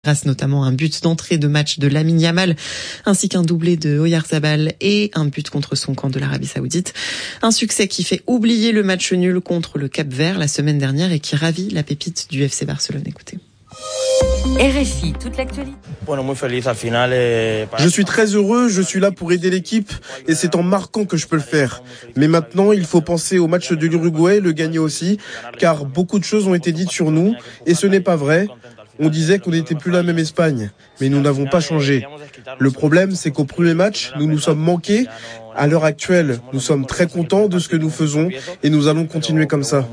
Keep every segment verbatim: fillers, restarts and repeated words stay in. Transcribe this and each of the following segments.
Grâce notamment à un but d'entrée de match de Lamine Yamal, ainsi qu'un doublé de Oyarzabal et un but contre son camp de l'Arabie Saoudite. Un succès qui fait oublier le match nul contre le Cap-Vert la semaine dernière et qui ravit la pépite du F C Barcelone. Écoutez. R F I, toute l'actualité. Je suis très heureux, je suis là pour aider l'équipe et c'est en marquant que je peux le faire. Mais maintenant, il faut penser au match de l'Uruguay, le gagner aussi, car beaucoup de choses ont été dites sur nous et ce n'est pas vrai. On disait qu'on n'était plus la même Espagne, mais nous n'avons pas changé. Le problème, c'est qu'au premier match, nous nous sommes manqués. À l'heure actuelle, nous sommes très contents de ce que nous faisons et nous allons continuer comme ça.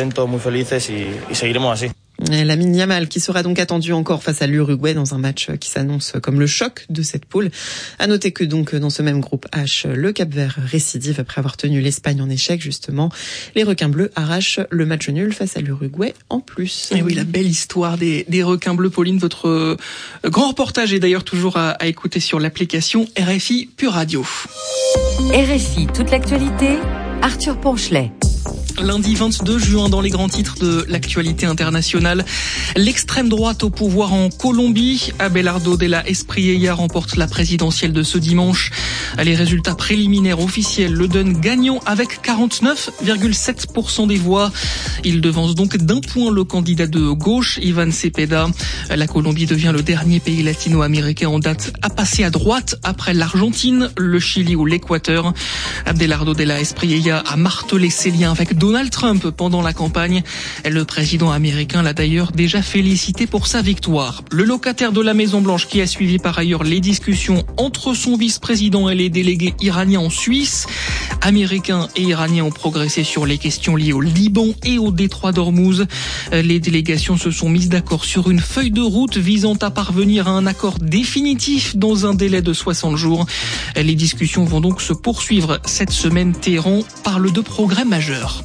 Lamine Yamal qui sera donc attendu encore face à l'Uruguay dans un match qui s'annonce comme le choc de cette poule. À noter que donc dans ce même groupe H, le Cap-Vert récidive après avoir tenu l'Espagne en échec justement. Les requins bleus arrachent le match nul face à l'Uruguay en plus. Et oui, la belle histoire des, des requins bleus. Pauline, votre euh, grand reportage est d'ailleurs toujours à, à écouter sur l'application R F I Pure Radio. R F I, toute l'actualité, Arthur Ponchelet. Lundi vingt-deux juin, dans les grands titres de l'actualité internationale, l'extrême droite au pouvoir en Colombie. Abelardo de la Espriella remporte la présidentielle de ce dimanche. Les résultats préliminaires officiels le donnent gagnant avec quarante-neuf virgule sept pour cent des voix. Il devance donc d'un point le candidat de gauche, Ivan Cepeda. La Colombie devient le dernier pays latino-américain en date à passer à droite après l'Argentine, le Chili ou l'Équateur. Abelardo de la Espriella a martelé ses liens avec Donald Trump pendant la campagne. Le président américain l'a d'ailleurs déjà félicité pour sa victoire. Le locataire de la Maison-Blanche qui a suivi par ailleurs les discussions entre son vice-président et les délégués iraniens en Suisse. Américains et Iraniens ont progressé sur les questions liées au Liban et au détroit d'Ormuz. Les délégations se sont mises d'accord sur une feuille de route visant à parvenir à un accord définitif dans un délai de soixante jours. Les discussions vont donc se poursuivre cette semaine. Téhéran parle de progrès majeurs.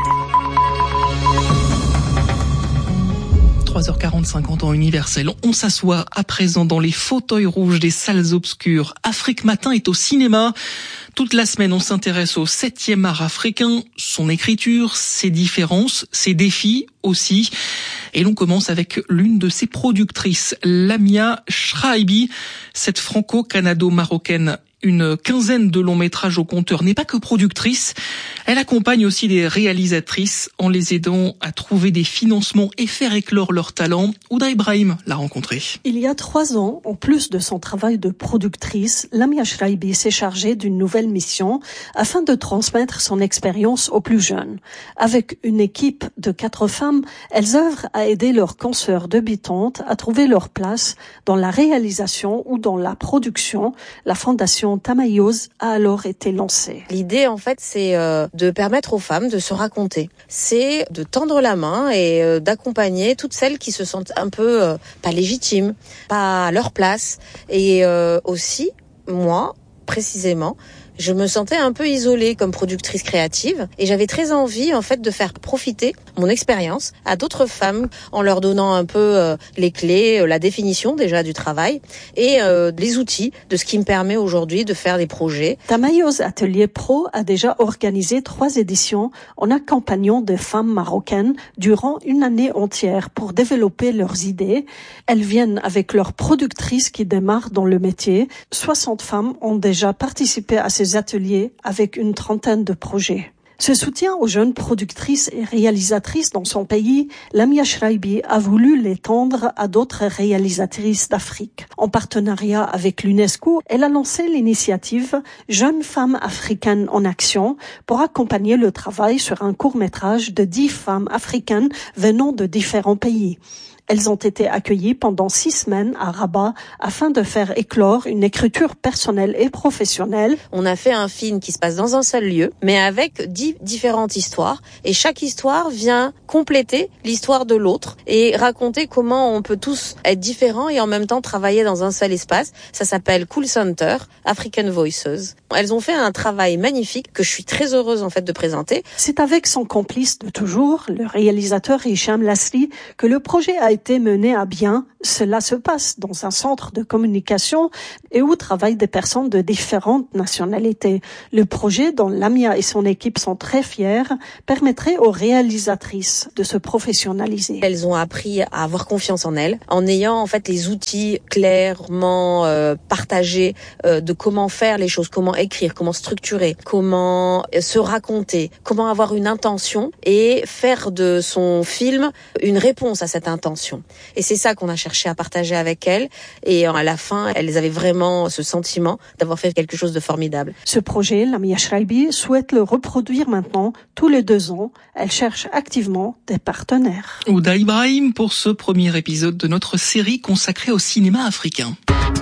trois heures quarante-cinq en temps universel. On s'assoit à présent dans les fauteuils rouges des salles obscures. Afrique Matin est au cinéma. Toute la semaine, on s'intéresse au septième art africain, son écriture, ses différences, ses défis aussi. Et l'on commence avec l'une de ses productrices, Lamia Shraibi, cette franco-canado-marocaine. Une quinzaine de longs métrages au compteur, n'est pas que productrice, elle accompagne aussi des réalisatrices en les aidant à trouver des financements et faire éclore leur talent. Ouda Ibrahim l'a rencontrée. Il y a trois ans, en plus de son travail de productrice, Lamia Shraibi s'est chargée d'une nouvelle mission afin de transmettre son expérience aux plus jeunes. Avec une équipe de quatre femmes, elles œuvrent à aider leurs consoeurs débutantes à trouver leur place dans la réalisation ou dans la production. La fondation Tamayoz a alors été lancée. L'idée, en fait, c'est euh, de permettre aux femmes de se raconter. C'est de tendre la main et euh, d'accompagner toutes celles qui se sentent un peu euh, pas légitimes, pas à leur place. Et euh, aussi, moi, précisément, je me sentais un peu isolée comme productrice créative et j'avais très envie en fait de faire profiter mon expérience à d'autres femmes en leur donnant un peu euh, les clés, euh, la définition déjà du travail et euh, les outils de ce qui me permet aujourd'hui de faire des projets. Tamayoz Atelier Pro a déjà organisé trois éditions en accompagnant des femmes marocaines durant une année entière pour développer leurs idées. Elles viennent avec leurs productrices qui démarrent dans le métier. soixante femmes ont déjà participé à ces ateliers avec une trentaine de projets. Ce soutien aux jeunes productrices et réalisatrices dans son pays, Lamia Shraibi a voulu l'étendre à d'autres réalisatrices d'Afrique. En partenariat avec l'UNESCO, elle a lancé l'initiative Jeunes femmes africaines en action pour accompagner le travail sur un court-métrage de dix femmes africaines venant de différents pays. Elles ont été accueillies pendant six semaines à Rabat afin de faire éclore une écriture personnelle et professionnelle. On a fait un film qui se passe dans un seul lieu, mais avec dix différentes histoires. Et chaque histoire vient compléter l'histoire de l'autre et raconter comment on peut tous être différents et en même temps travailler dans un seul espace. Ça s'appelle Cool Center, African Voices. Elles ont fait un travail magnifique que je suis très heureuse en fait de présenter. C'est avec son complice de toujours, le réalisateur Hicham Lasri, que le projet a été été menée à bien. Cela se passe dans un centre de communication et où travaillent des personnes de différentes nationalités. Le projet, dont Lamia et son équipe sont très fiers, permettrait aux réalisatrices de se professionnaliser. Elles ont appris à avoir confiance en elles, en ayant en fait les outils clairement euh, partagés euh, de comment faire les choses, comment écrire, comment structurer, comment se raconter, comment avoir une intention et faire de son film une réponse à cette intention. Et c'est ça qu'on a cherché à partager avec elles. Et à la fin, elles avaient vraiment ce sentiment d'avoir fait quelque chose de formidable. Ce projet, Lamia Schreibi souhaite le reproduire maintenant tous les deux ans. Elle cherche activement des partenaires. Ouda Ibrahim pour ce premier épisode de notre série consacrée au cinéma africain.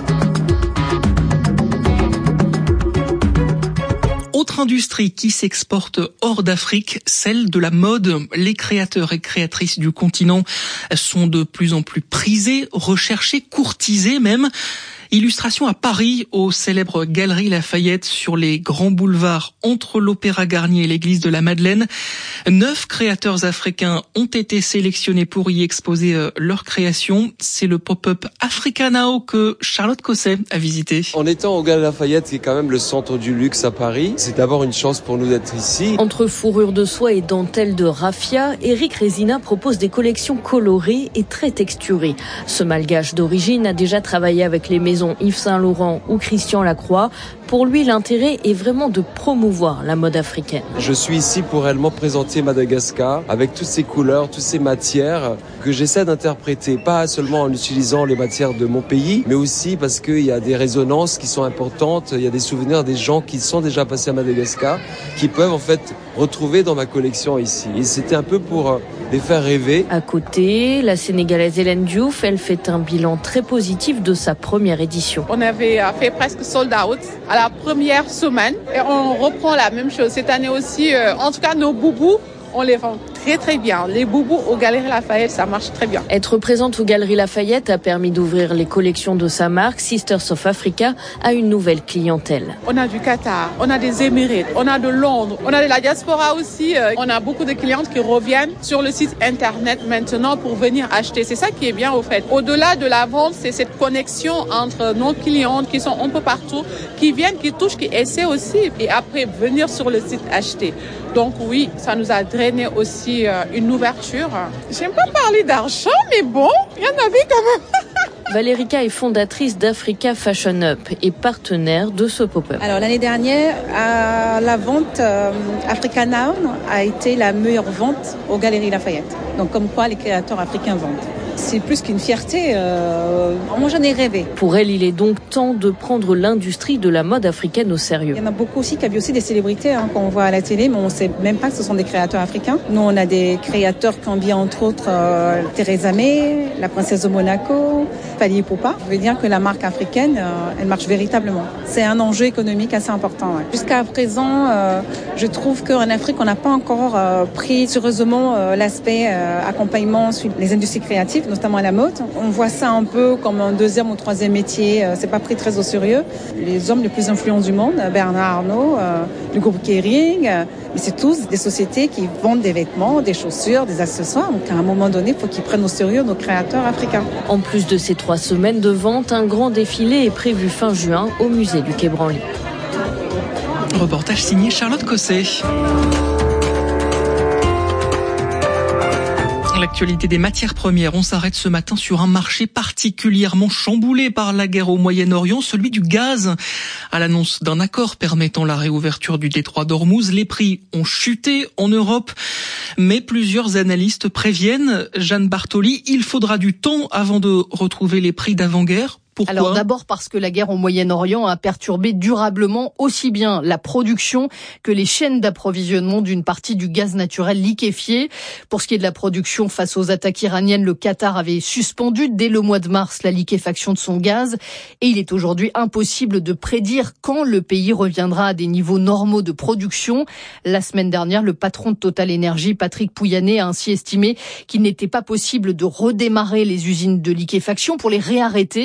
Autre industrie qui s'exporte hors d'Afrique, celle de la mode. Les créateurs et créatrices du continent sont de plus en plus prisés, recherchés, courtisés même. Illustration à Paris, aux célèbres Galeries Lafayette, sur les grands boulevards entre l'Opéra Garnier et l'église de la Madeleine. Neuf créateurs africains ont été sélectionnés pour y exposer leur création. C'est le pop-up Africa Now que Charlotte Cosset a visité. En étant au Galeries Lafayette, qui est quand même le centre du luxe à Paris, c'est d'abord une chance pour nous d'être ici. Entre fourrure de soie et dentelle de raffia, Eric Resina propose des collections colorées et très texturées. Ce malgache d'origine a déjà travaillé avec les maisons Yves Saint Laurent ou Christian Lacroix. Pour lui, l'intérêt est vraiment de promouvoir la mode africaine. Je suis ici pour réellement présenter Madagascar avec toutes ces couleurs, toutes ces matières que j'essaie d'interpréter, pas seulement en utilisant les matières de mon pays, mais aussi parce qu'il y a des résonances qui sont importantes, il y a des souvenirs des gens qui sont déjà passés à Madagascar, qui peuvent en fait retrouver dans ma collection ici. Et c'était un peu pour les faire rêver. À côté, la Sénégalaise Hélène Diouf, elle fait un bilan très positif de sa première édition. On avait fait presque sold out à la première semaine et on reprend la même chose cette année aussi. En tout cas, nos boubous, on les vend très très bien. Les boubous aux Galeries Lafayette, ça marche très bien. Être présente aux Galeries Lafayette a permis d'ouvrir les collections de sa marque Sisters of Africa à une nouvelle clientèle. On a du Qatar, on a des Émirats, on a de Londres, on a de la diaspora aussi. On a beaucoup de clientes qui reviennent sur le site internet maintenant pour venir acheter. C'est ça qui est bien au fait. Au-delà de la vente, c'est cette connexion entre nos clientes qui sont un peu partout, qui viennent, qui touchent, qui essaient aussi et après venir sur le site acheter. Donc oui, ça nous a drainé aussi euh, une ouverture. J'aime pas parler d'argent, mais bon, il y en avait quand même. Valerica est fondatrice d'Africa Fashion Up et partenaire de ce pop-up. Alors l'année dernière, à la vente, euh, Africa Now a été la meilleure vente aux Galeries Lafayette. Donc comme quoi les créateurs africains vendent. C'est plus qu'une fierté. Euh, moi, j'en ai rêvé. Pour elle, il est donc temps de prendre l'industrie de la mode africaine au sérieux. Il y en a beaucoup aussi qui habillent aussi des célébrités hein, qu'on voit à la télé, mais on ne sait même pas que ce sont des créateurs africains. Nous, on a des créateurs qui habillent entre autres euh, Theresa May, la princesse de Monaco, Fally Ipupa. Je veux dire que la marque africaine, euh, elle marche véritablement. C'est un enjeu économique assez important. Ouais. Jusqu'à présent, euh, je trouve qu'en Afrique, on n'a pas encore euh, pris sérieusement euh, l'aspect euh, accompagnement sur les industries créatives, notamment la mode. On voit ça un peu comme un deuxième ou troisième métier. Euh, c'est pas pris très au sérieux. Les hommes les plus influents du monde, Bernard Arnault, euh, le groupe Kering, euh, mais c'est tous des sociétés qui vendent des vêtements, des chaussures, des accessoires. Donc à un moment donné, il faut qu'ils prennent au sérieux nos créateurs africains. En plus de ces trois semaines de vente, un grand défilé est prévu fin juin au musée du Quai Branly. Reportage signé Charlotte Cosset. L'actualité des matières premières, on s'arrête ce matin sur un marché particulièrement chamboulé par la guerre au Moyen-Orient, celui du gaz. À l'annonce d'un accord permettant la réouverture du détroit d'Ormuz, les prix ont chuté en Europe, mais plusieurs analystes préviennent, Jeanne Bartoli, il faudra du temps avant de retrouver les prix d'avant-guerre. Pourquoi ? Alors d'abord parce que la guerre au Moyen-Orient a perturbé durablement aussi bien la production que les chaînes d'approvisionnement d'une partie du gaz naturel liquéfié. Pour ce qui est de la production, face aux attaques iraniennes, le Qatar avait suspendu dès le mois de mars la liquéfaction de son gaz et il est aujourd'hui impossible de prédire quand le pays reviendra à des niveaux normaux de production. La semaine dernière, le patron de Total Energy, Patrick Pouyanné, a ainsi estimé qu'il n'était pas possible de redémarrer les usines de liquéfaction pour les réarrêter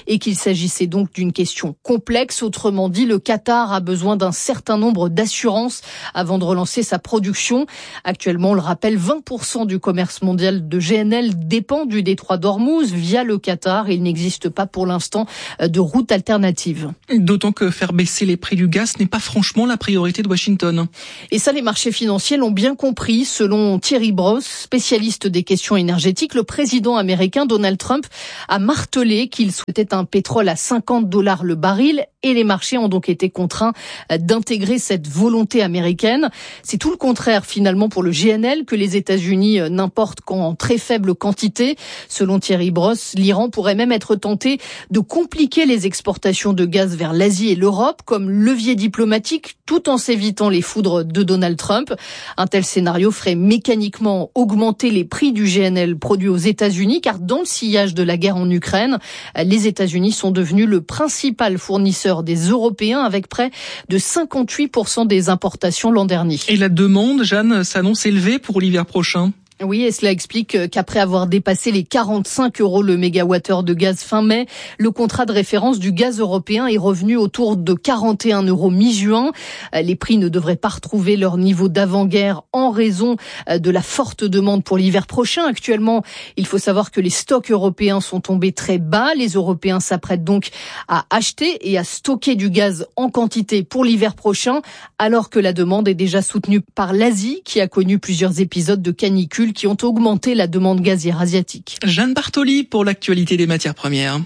et qu'il s'agissait donc d'une question complexe. Autrement dit, le Qatar a besoin d'un certain nombre d'assurances avant de relancer sa production. Actuellement, on le rappelle, vingt pour cent du commerce mondial de G N L dépend du détroit d'Ormuz via le Qatar. Il n'existe pas pour l'instant de route alternative. D'autant que faire baisser les prix du gaz n'est pas franchement la priorité de Washington. Et ça, les marchés financiers l'ont bien compris. Selon Thierry Bross, spécialiste des questions énergétiques, le président américain Donald Trump a martelé qu'il souhaitait un pétrole à cinquante dollars le baril et les marchés ont donc été contraints d'intégrer cette volonté américaine. C'est tout le contraire finalement pour le G N L que les États-Unis n'importent qu'en très faible quantité. Selon Thierry Bross, l'Iran pourrait même être tenté de compliquer les exportations de gaz vers l'Asie et l'Europe comme levier diplomatique tout en s'évitant les foudres de Donald Trump. Un tel scénario ferait mécaniquement augmenter les prix du G N L produit aux États-Unis car dans le sillage de la guerre en Ukraine, les États-Unis sont devenus le principal fournisseur des Européens avec près de cinquante-huit pour cent des importations l'an dernier. Et la demande, Jeanne, s'annonce élevée pour l'hiver prochain. Oui, et cela explique qu'après avoir dépassé les quarante-cinq euros le mégawattheure de gaz fin mai, le contrat de référence du gaz européen est revenu autour de quarante et un euros mi-juin. Les prix ne devraient pas retrouver leur niveau d'avant-guerre en raison de la forte demande pour l'hiver prochain. Actuellement, il faut savoir que les stocks européens sont tombés très bas. Les Européens s'apprêtent donc à acheter et à stocker du gaz en quantité pour l'hiver prochain, alors que la demande est déjà soutenue par l'Asie, qui a connu plusieurs épisodes de canicule qui ont augmenté la demande gazière asiatique. Jeanne Bartoli pour l'actualité des matières premières.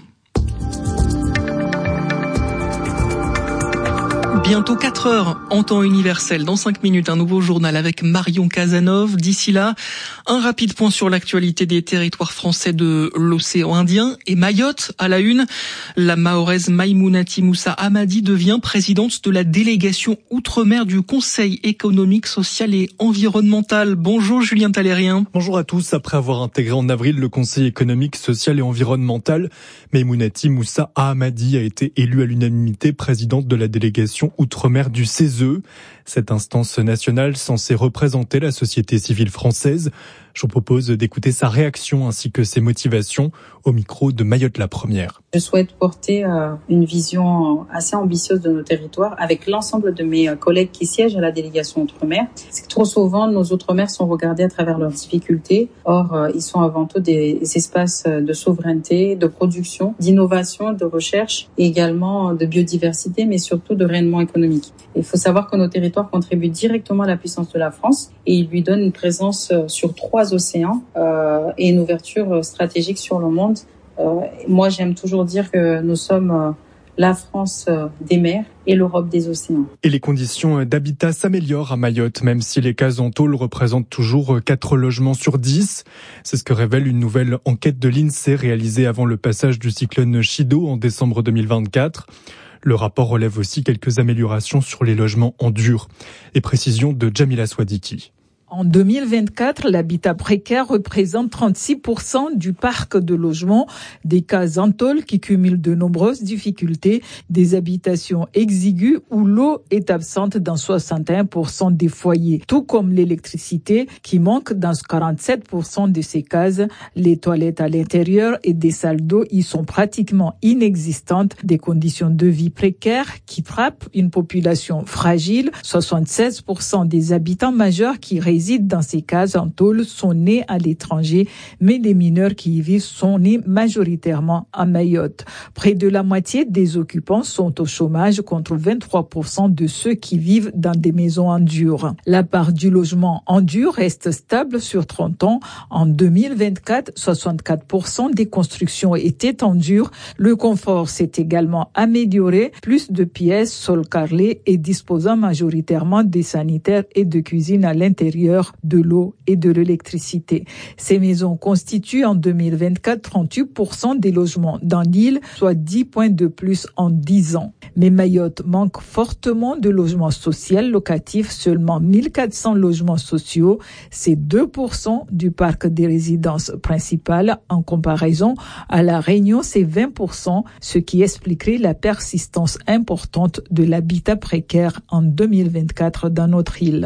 Bientôt quatre heures en temps universel. Dans cinq minutes, un nouveau journal avec Marion Casanov. D'ici là, un rapide point sur l'actualité des territoires français de l'océan Indien et Mayotte à la une. La Mahoraise Maïmounati Moussa Hamadi devient présidente de la délégation Outre-mer du Conseil économique, social et environnemental. Bonjour Julien Talérien. Bonjour à tous. Après avoir intégré en avril le Conseil économique, social et environnemental, Maïmounati Moussa Hamadi a été élue à l'unanimité présidente de la délégation Outre-mer du C E S E. Cette instance nationale censée représenter la société civile française. Je vous propose d'écouter sa réaction ainsi que ses motivations au micro de Mayotte la Première. Je souhaite porter euh, une vision assez ambitieuse de nos territoires avec l'ensemble de mes euh, collègues qui siègent à la délégation Outre-mer. C'est que trop souvent, nos Outre-mer sont regardés à travers leurs difficultés. Or, euh, ils sont avant tout des, des espaces de souveraineté, de production, d'innovation, de recherche et également de biodiversité, mais surtout de rayonnement économique. Il faut savoir que nos territoires contribuent directement à la puissance de la France et ils lui donnent une présence sur trois océans euh, et une ouverture stratégique sur le monde. Euh, moi, j'aime toujours dire que nous sommes euh, la France euh, des mers et l'Europe des océans. Et les conditions d'habitat s'améliorent à Mayotte, même si les cases en tôle représentent toujours quatre logements sur dix. C'est ce que révèle une nouvelle enquête de l'INSEE réalisée avant le passage du cyclone Chido en décembre deux mille vingt-quatre. Le rapport relève aussi quelques améliorations sur les logements en dur. Et précision de Jamila Swadiki. En deux mille vingt-quatre, l'habitat précaire représente trente-six pour cent du parc de logements, des cases en tôle qui cumulent de nombreuses difficultés, des habitations exiguës où l'eau est absente dans soixante et un pour cent des foyers, tout comme l'électricité qui manque dans quarante-sept pour cent de ces cases. Les toilettes à l'intérieur et des salles d'eau y sont pratiquement inexistantes, des conditions de vie précaires qui frappent une population fragile. soixante-seize pour cent des habitants majeurs qui résident dans ces cases en tôle sont nés à l'étranger, mais les mineurs qui y vivent sont nés majoritairement à Mayotte. Près de la moitié des occupants sont au chômage contre vingt-trois pour cent de ceux qui vivent dans des maisons en dur. La part du logement en dur reste stable sur trente ans. En deux mille vingt-quatre, soixante-quatre pour cent des constructions étaient en dur. Le confort s'est également amélioré, plus de pièces, sol carrelé et disposant majoritairement des sanitaires et de cuisine à l'intérieur, de l'eau et de l'électricité. Ces maisons constituent en deux mille vingt-quatre trente-huit pour cent des logements dans l'île, soit dix points de plus en dix ans. Mais Mayotte manque fortement de logements sociaux locatifs, seulement mille quatre cents logements sociaux. C'est deux pour cent du parc des résidences principales. En comparaison, à La Réunion, c'est vingt pour cent, ce qui expliquerait la persistance importante de l'habitat précaire en deux mille vingt-quatre dans notre île.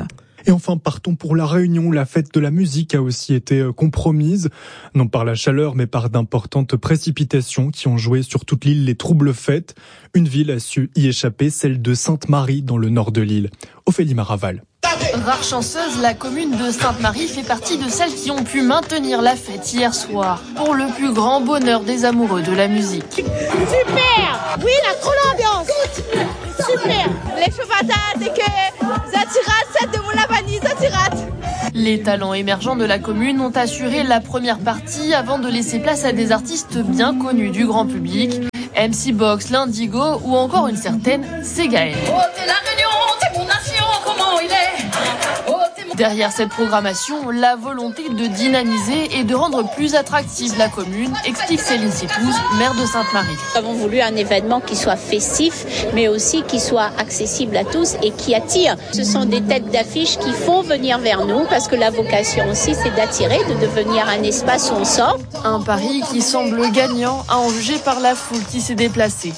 Et enfin, partons pour la Réunion. La fête de la musique a aussi été compromise, non par la chaleur, mais par d'importantes précipitations qui ont joué sur toute l'île les troubles fêtes. Une ville a su y échapper, celle de Sainte-Marie, dans le nord de l'île. Ophélie Maraval. Rare chanceuse, la commune de Sainte-Marie fait partie de celles qui ont pu maintenir la fête hier soir, pour le plus grand bonheur des amoureux de la musique. Super! Oui, là, trop l'ambiance! Super! Les chevatates, et que Zatirat, c'est de mon lavani, Zatirat! Les talents émergents de la commune ont assuré la première partie avant de laisser place à des artistes bien connus du grand public, M C Box, l'Indigo ou encore une certaine Ségaël. Oh, t'es la Réunion, t'es mon nation, comment il est? Oh, derrière cette programmation, la volonté de dynamiser et de rendre plus attractive la commune, explique Céline Sitouz, maire de Sainte-Marie. Nous avons voulu un événement qui soit festif, mais aussi qui soit accessible à tous et qui attire. Ce sont des têtes d'affiche qui font venir vers nous, parce que la vocation aussi, c'est d'attirer, de devenir un espace où on sort. Un pari qui semble gagnant, à en juger par la foule qui s'est déplacée.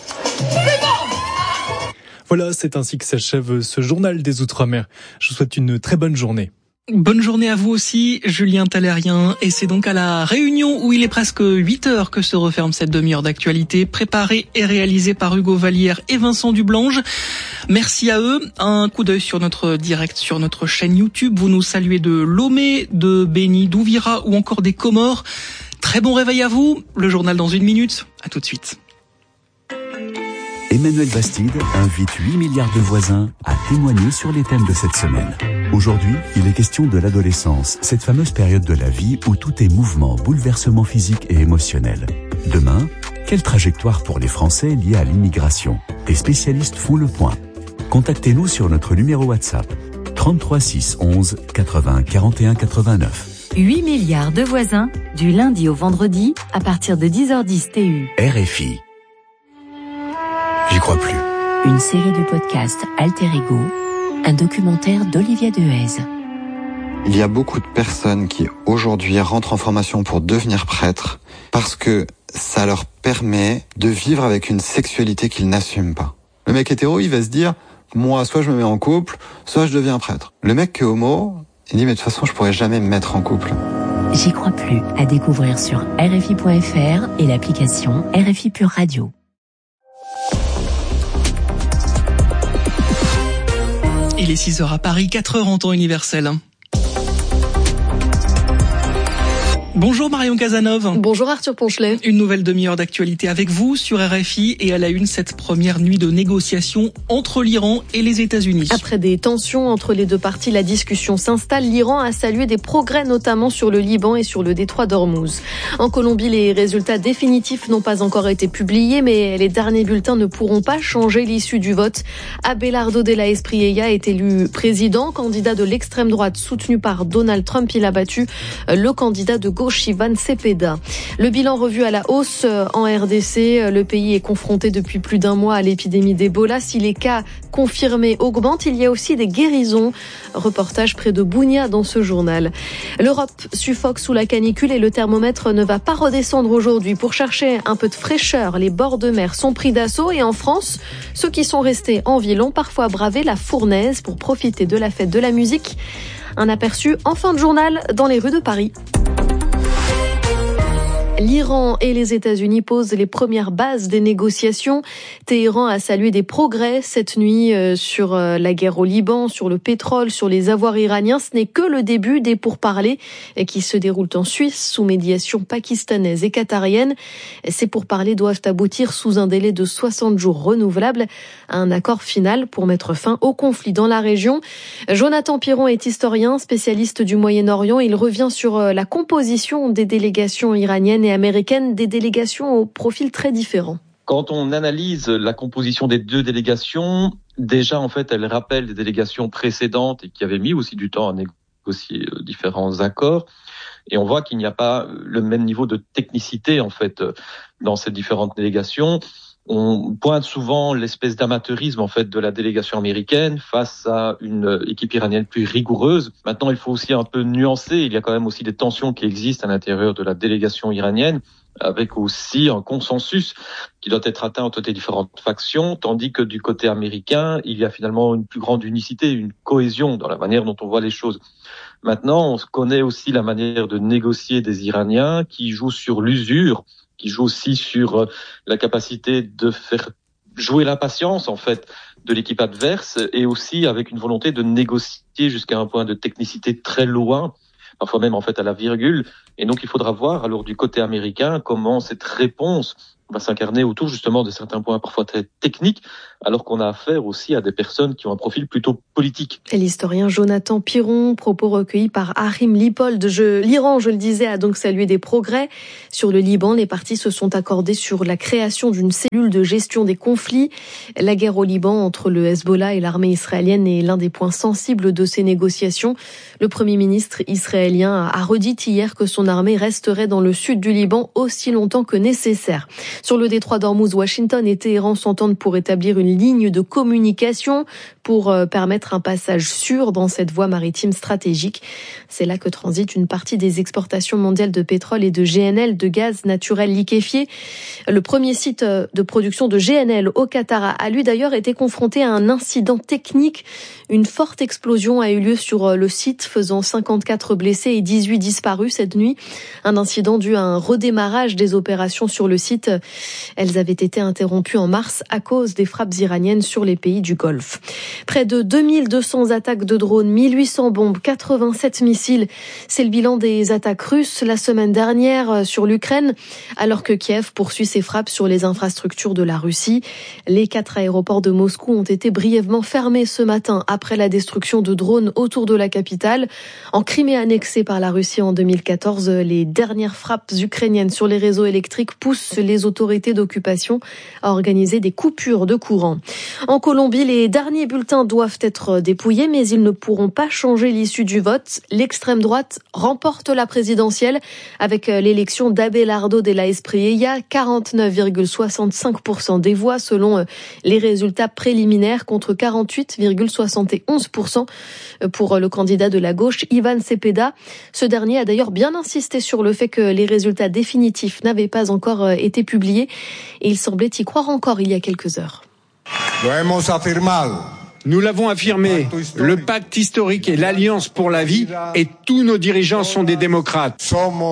Voilà, c'est ainsi que s'achève ce journal des Outre-mer. Je vous souhaite une très bonne journée. Bonne journée à vous aussi, Julien Talérien. Et c'est donc à la Réunion où il est presque huit heures que se referme cette demi-heure d'actualité, préparée et réalisée par Hugo Vallière et Vincent Dublange. Merci à eux. Un coup d'œil sur notre direct, sur notre chaîne YouTube. Vous nous saluez de Lomé, de Béni, d'Ouvira ou encore des Comores. Très bon réveil à vous. Le journal dans une minute. À tout de suite. Emmanuel Bastide invite huit milliards de voisins à témoigner sur les thèmes de cette semaine. Aujourd'hui, il est question de l'adolescence, cette fameuse période de la vie où tout est mouvement, bouleversement physique et émotionnel. Demain, quelle trajectoire pour les Français liés à l'immigration? Des spécialistes font le point. Contactez-nous sur notre numéro WhatsApp trente-trois six onze quatre-vingts quarante et un quatre-vingt-neuf. huit milliards de voisins, du lundi au vendredi, à partir de dix heures dix T U. R F I. J'y crois plus. Une série de podcasts Alter Ego, un documentaire d'Olivier Dehaze. Il y a beaucoup de personnes qui aujourd'hui rentrent en formation pour devenir prêtres parce que ça leur permet de vivre avec une sexualité qu'ils n'assument pas. Le mec hétéro, il va se dire, moi, soit je me mets en couple, soit je deviens prêtre. Le mec qui est homo, il dit, mais de toute façon, je pourrais jamais me mettre en couple. J'y crois plus. À découvrir sur R F I point F R et l'application R F I Pure Radio. Il est six heures à Paris, quatre heures en temps universel. Bonjour Marion Casanov. Bonjour Arthur Ponchelet. Une nouvelle demi-heure d'actualité avec vous sur R F I et à la une cette première nuit de négociations entre l'Iran et les États-Unis. Après des tensions entre les deux parties, la discussion s'installe. L'Iran a salué des progrès notamment sur le Liban et sur le détroit d'Ormuz. En Colombie, les résultats définitifs n'ont pas encore été publiés, mais les derniers bulletins ne pourront pas changer l'issue du vote. Abelardo de la Espriella est élu président, candidat de l'extrême droite soutenu par Donald Trump. Il a battu le candidat de gauche Ivan Cepeda. Le bilan revu à la hausse en R D C. Le pays est confronté depuis plus d'un mois à l'épidémie d'Ebola. Si les cas confirmés augmentent, il y a aussi des guérisons. Reportage près de Bounia dans ce journal. L'Europe suffoque sous la canicule et le thermomètre ne va pas redescendre aujourd'hui. Pour chercher un peu de fraîcheur, les bords de mer sont pris d'assaut et en France, ceux qui sont restés en ville ont parfois bravé la fournaise pour profiter de la fête de la musique. Un aperçu en fin de journal dans les rues de Paris. L'Iran et les États-Unis posent les premières bases des négociations. Téhéran a salué des progrès cette nuit sur la guerre au Liban, sur le pétrole, sur les avoirs iraniens. Ce n'est que le début des pourparlers qui se déroulent en Suisse sous médiation pakistanaise et qatarienne. Ces pourparlers doivent aboutir sous un délai de soixante jours renouvelable à un accord final pour mettre fin au conflit dans la région. Jonathan Piron est historien, spécialiste du Moyen-Orient. Il revient sur la composition des délégations iraniennes et américaines, des délégations au profil très différent. Quand on analyse la composition des deux délégations, déjà en fait elles rappellent des délégations précédentes et qui avaient mis aussi du temps à négocier différents accords. Et on voit qu'il n'y a pas le même niveau de technicité en fait dans ces différentes délégations. on pointe souvent l'espèce d'amateurisme en fait de la délégation américaine face à une équipe iranienne plus rigoureuse. Maintenant, il faut aussi un peu nuancer. Il y a quand même aussi des tensions qui existent à l'intérieur de la délégation iranienne, avec aussi un consensus qui doit être atteint entre les différentes factions, tandis que du côté américain, il y a finalement une plus grande unicité, une cohésion dans la manière dont on voit les choses. Maintenant, on connaît aussi la manière de négocier des Iraniens qui jouent sur l'usure, qui jouent aussi sur la capacité de faire jouer l'impatience, en fait, de l'équipe adverse, et aussi avec une volonté de négocier jusqu'à un point de technicité très loin, parfois même en fait à la virgule. Et donc il faudra voir alors du côté américain comment cette réponse va s'incarner autour justement de certains points parfois très techniques, alors qu'on a affaire aussi à des personnes qui ont un profil plutôt politique. Et l'historien Jonathan Piron, propos recueillis par Harim Lipold. Je, L'Iran, je le disais, a donc salué des progrès. Sur le Liban, les parties se sont accordées sur la création d'une cellule de gestion des conflits. La guerre au Liban entre le Hezbollah et l'armée israélienne est l'un des points sensibles de ces négociations. Le Premier ministre israélien a redit hier que son armée resterait dans le sud du Liban aussi longtemps que nécessaire. Sur le détroit d'Ormuz, Washington et Téhéran s'entendent pour établir une ligne de communication pour permettre un passage sûr dans cette voie maritime stratégique. C'est là que transite une partie des exportations mondiales de pétrole et de G N L, de gaz naturel liquéfié. Le premier site de production de G N L au Qatar a lui d'ailleurs été confronté à un incident technique. Une forte explosion a eu lieu sur le site, faisant cinquante-quatre blessés et dix-huit disparus cette nuit. Un incident dû à un redémarrage des opérations sur le site. Elles avaient été interrompues en mars à cause des frappes iraniennes sur les pays du Golfe. Près de deux mille deux cents attaques de drones, mille huit cents bombes, quatre-vingt-sept missiles. C'est le bilan des attaques russes la semaine dernière sur l'Ukraine, alors que Kiev poursuit ses frappes sur les infrastructures de la Russie. Les quatre aéroports de Moscou ont été brièvement fermés ce matin après la destruction de drones autour de la capitale. En Crimée annexée par la Russie en deux mille quatorze, les dernières frappes ukrainiennes sur les réseaux électriques poussent les autorités d'occupation à organiser des coupures de courant. En Colombie, les derniers bulletins doivent être dépouillés, mais ils ne pourront pas changer l'issue du vote. L'extrême droite remporte la présidentielle avec l'élection d'Abelardo de la Espriella, quarante-neuf virgule soixante-cinq pour cent des voix selon les résultats préliminaires contre quarante-huit virgule soixante et onze pour cent pour le candidat de la gauche, Ivan Cepeda. Ce dernier a d'ailleurs bien insisté sur le fait que les résultats définitifs n'avaient pas encore été publiés et il semblait y croire encore il y a quelques heures. Nous l'avons affirmé, le pacte historique et l'Alliance pour la vie, et tous nos dirigeants sont des démocrates.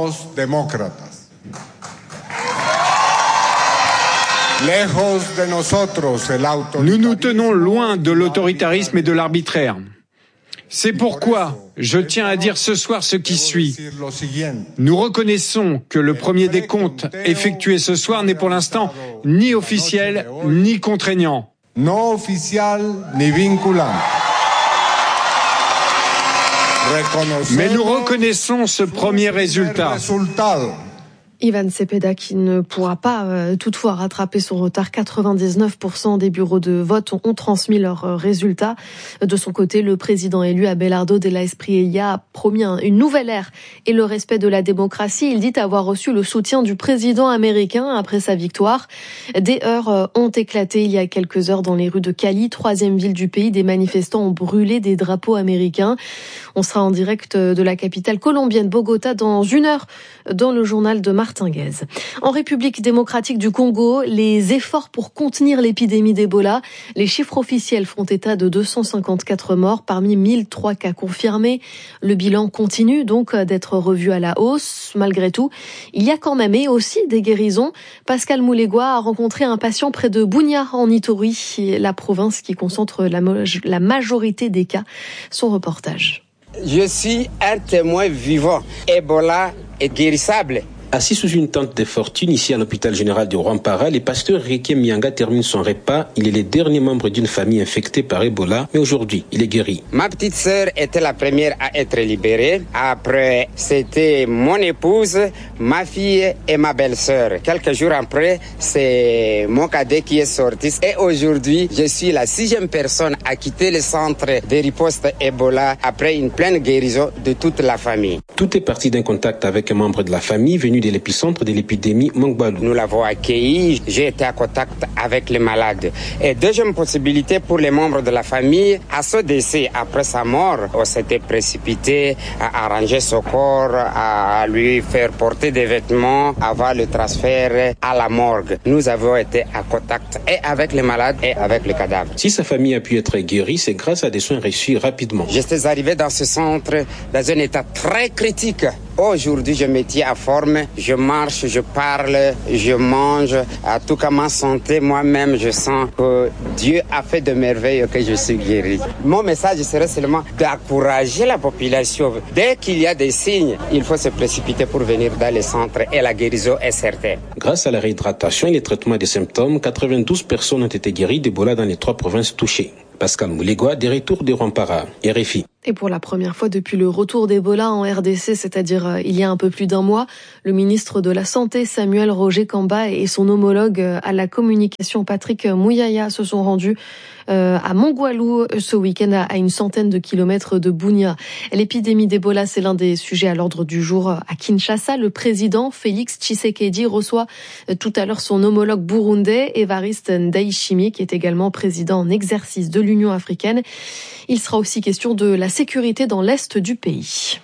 Nous nous tenons loin de l'autoritarisme et de l'arbitraire. C'est pourquoi je tiens à dire ce soir ce qui suit. Nous reconnaissons que le premier décompte effectué ce soir n'est pour l'instant ni officiel ni contraignant. Non officiel ni vinculant. Mais nous reconnaissons ce premier résultat. Ivan Cepeda qui ne pourra pas euh, toutefois rattraper son retard. quatre-vingt-dix-neuf pour cent des bureaux de vote ont, ont transmis leurs euh, résultats. De son côté, le président élu Abelardo de la Espriella a promis un, une nouvelle ère et le respect de la démocratie. Il dit avoir reçu le soutien du président américain après sa victoire. Des heurts euh, ont éclaté il y a quelques heures dans les rues de Cali, troisième ville du pays. Des manifestants ont brûlé des drapeaux américains. On sera en direct de la capitale colombienne, Bogota, dans une heure dans le journal de Martin Guez. En République démocratique du Congo, les efforts pour contenir l'épidémie d'Ebola, les chiffres officiels font état de deux cent cinquante-quatre morts parmi mille trois cas confirmés. Le bilan continue donc d'être revu à la hausse. Malgré tout, il y a quand même et aussi des guérisons. Pascal Moulégois a rencontré un patient près de Bunia en Ituri, la province qui concentre la, la majorité des cas. Son reportage. Je suis un témoin vivant. Ebola est guérissable. Assis sous une tente de fortune ici à l'hôpital général de Rwampara, le pasteur Rieke Mianga termine son repas. Il est le dernier membre d'une famille infectée par Ebola, mais aujourd'hui, il est guéri. Ma petite sœur était la première à être libérée. Après, c'était mon épouse, ma fille et ma belle-sœur. Quelques jours après, c'est mon cadet qui est sorti. Et aujourd'hui, je suis la sixième personne à quitter le centre de riposte Ebola après une pleine guérison de toute la famille. Tout est parti d'un contact avec un membre de la famille venu venu de l'épicentre de l'épidémie Mongbalou. Nous l'avons accueilli, j'ai été en contact avec les malades. Et deuxième possibilité pour les membres de la famille, à ce décès, après sa mort, on s'était précipité à arranger son corps, à lui faire porter des vêtements avant le transfert à la morgue. Nous avons été en contact et avec les malades et avec les cadavres. Si sa famille a pu être guérie, c'est grâce à des soins reçus rapidement. J'étais arrivé dans ce centre dans un état très critique. Aujourd'hui, je me tiens à forme, je marche, je parle, je mange. À tout cas, ma santé, moi-même, je sens que Dieu a fait de merveilles et que je suis guéri. Mon message serait seulement d'encourager la population. Dès qu'il y a des signes, il faut se précipiter pour venir dans les centres et la guérison est certaine. Grâce à la réhydratation et les traitements des symptômes, quatre-vingt-douze personnes ont été guéries d'Ebola dans les trois provinces touchées. Pascal Moulégois, des retours de Rwampara, R F I. Et pour la première fois depuis le retour d'Ebola en R D C, c'est-à-dire euh, il y a un peu plus d'un mois, le ministre de la Santé, Samuel Roger Kamba, et son homologue à la communication, Patrick Mouyaya, se sont rendus euh, à Mongbalou ce week-end, à, à une centaine de kilomètres de Bunia. L'épidémie d'Ebola, c'est l'un des sujets à l'ordre du jour à Kinshasa. Le président Félix Tshisekedi reçoit euh, tout à l'heure son homologue burundais, Évariste Ndayishimiye, qui est également président en exercice de l'Union africaine. Il sera aussi question de la sécurité dans l'est du pays.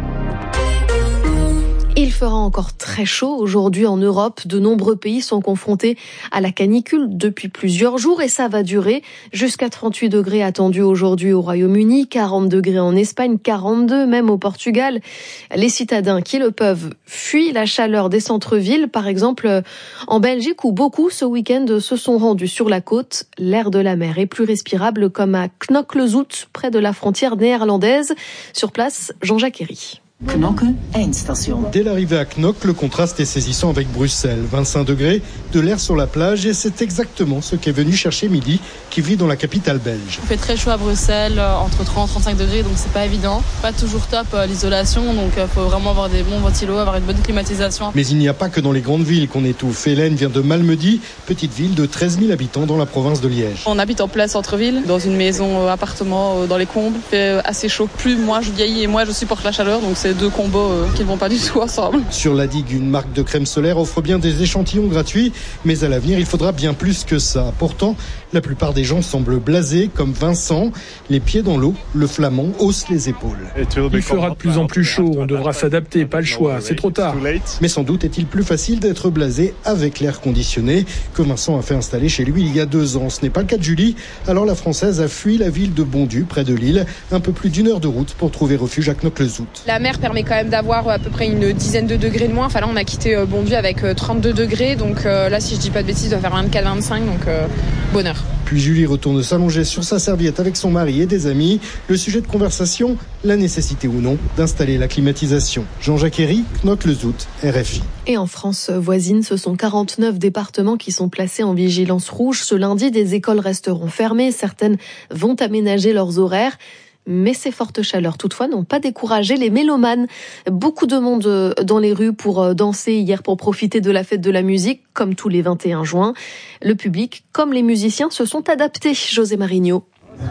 Il fera encore très chaud aujourd'hui en Europe. De nombreux pays sont confrontés à la canicule depuis plusieurs jours et ça va durer jusqu'à trente-huit degrés attendus aujourd'hui au Royaume-Uni, quarante degrés en Espagne, quarante-deux même au Portugal. Les citadins qui le peuvent fuient la chaleur des centres-villes, par exemple en Belgique où beaucoup ce week-end se sont rendus sur la côte. L'air de la mer est plus respirable comme à Knokke-le-Zout, près de la frontière néerlandaise. Sur place, Jean-Jacques Herry. Knokke, eindstation. Dès l'arrivée à Knokke, le contraste est saisissant avec Bruxelles. vingt-cinq degrés, de l'air sur la plage et c'est exactement ce qu'est venu chercher Midi, qui vit dans la capitale belge. Il fait très chaud à Bruxelles, entre trente et trente-cinq degrés, donc c'est pas évident. Pas toujours top l'isolation, donc il faut vraiment avoir des bons ventilos, avoir une bonne climatisation. Mais il n'y a pas que dans les grandes villes qu'on étouffe. Hélène vient de Malmedy, petite ville de treize mille habitants dans la province de Liège. On habite en plein centre-ville, dans une maison, appartement, dans les combles. Il fait assez chaud. Plus moi je vieillis et moi je supporte la chaleur, donc c'est deux combos euh, qui ne vont pas du tout ensemble. Sur la digue, une marque de crème solaire offre bien des échantillons gratuits, mais à l'avenir, il faudra bien plus que ça. Pourtant, la plupart des gens semblent blasés, comme Vincent. Les pieds dans l'eau, le flamand hausse les épaules. Il fera de plus en plus chaud, on devra s'adapter, pas le choix, c'est trop tard. Mais sans doute est-il plus facile d'être blasé avec l'air conditionné, que Vincent a fait installer chez lui il y a deux ans. Ce n'est pas le cas de Julie, alors la Française a fui la ville de Bondu, près de Lille, un peu plus d'une heure de route pour trouver refuge à Knokke-le-Zout. La mer permet quand même d'avoir à peu près une dizaine de degrés de moins. Enfin là, on a quitté Bondu avec trente-deux degrés, donc euh, là, si je dis pas de bêtises, il doit faire vingt-quatre vingt-cinq, donc euh, bonheur. Puis Julie retourne s'allonger sur sa serviette avec son mari et des amis. Le sujet de conversation, la nécessité ou non d'installer la climatisation. Jean-Jacques Herry, Knokke-le-Zout, R F I. Et en France voisine, ce sont quarante-neuf départements qui sont placés en vigilance rouge. Ce lundi, des écoles resteront fermées. Certaines vont aménager leurs horaires. Mais ces fortes chaleurs, toutefois, n'ont pas découragé les mélomanes. Beaucoup de monde dans les rues pour danser hier pour profiter de la fête de la musique, comme tous les vingt et un juin. Le public, comme les musiciens, se sont adaptés. José Marigno.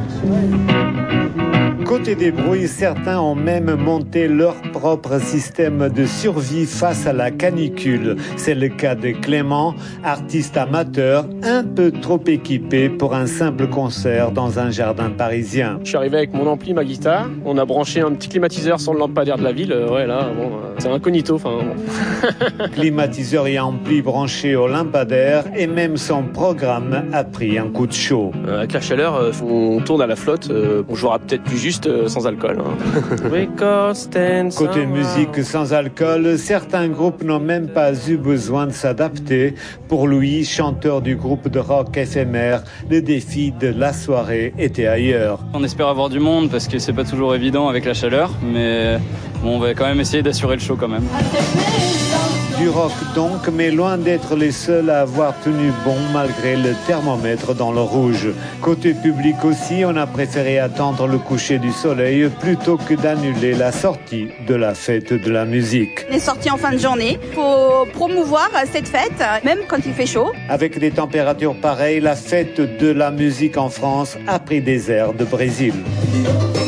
Côté des bruits, certains ont même monté leur propre système de survie face à la canicule. C'est le cas de Clément, artiste amateur, un peu trop équipé pour un simple concert dans un jardin parisien. Je suis arrivé avec mon ampli, ma guitare. On a branché un petit climatiseur sur le lampadaire de la ville. Euh, ouais, là, bon, euh, c'est incognito. Enfin, bon. Climatiseur et ampli branchés au lampadaire et même son programme a pris un coup de chaud. Euh, avec la chaleur, euh, on tourne à la flotte. Euh, on jouera peut-être plus juste sans alcool. Hein. Côté musique sans alcool, certains groupes n'ont même pas eu besoin de s'adapter. Pour lui, chanteur du groupe de rock éphémère, le défi de la soirée était ailleurs. On espère avoir du monde parce que c'est pas toujours évident avec la chaleur, mais bon, on va quand même essayer d'assurer le show quand même. Du rock donc, mais loin d'être les seuls à avoir tenu bon malgré le thermomètre dans le rouge. Côté public aussi, on a préféré attendre le coucher du soleil plutôt que d'annuler la sortie de la fête de la musique. On est sortis en fin de journée, il faut promouvoir cette fête, même quand il fait chaud. Avec des températures pareilles, la fête de la musique en France a pris des airs de Brésil.